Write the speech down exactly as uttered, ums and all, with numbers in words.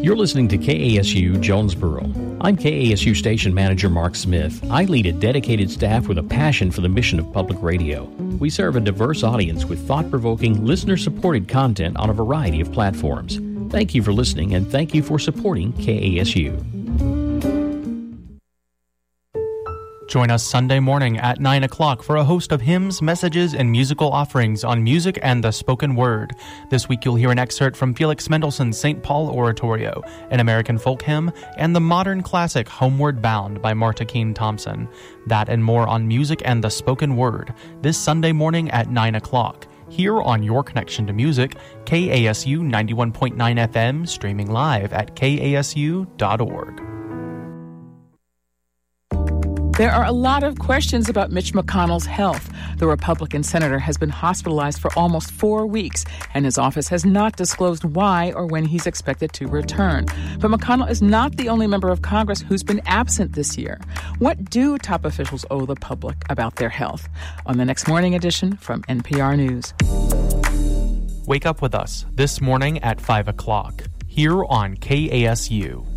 You're listening to K A S U Jonesboro. I'm K A S U Station Manager Mark Smith. I lead a dedicated staff with a passion for the mission of public radio. We serve a diverse audience with thought-provoking, listener-supported content on a variety of platforms. Thank you for listening, and thank you for supporting K A S U. Join us Sunday morning at nine o'clock for a host of hymns, messages, and musical offerings on music and the spoken word. This week you'll hear an excerpt from Felix Mendelssohn's Saint Paul Oratorio, an American folk hymn, and the modern classic Homeward Bound by Marta Keene Thompson. That and more on music and the spoken word this Sunday morning at nine o'clock. Here on Your Connection to Music, K A S U ninety-one point nine F M, streaming live at K A S U dot org. There are a lot of questions about Mitch McConnell's health. The Republican senator has been hospitalized for almost four weeks, and his office has not disclosed why or when he's expected to return. But McConnell is not the only member of Congress who's been absent this year. What do top officials owe the public about their health? On the next morning edition from N P R News. Wake up with us this morning at five o'clock, here on K A S U.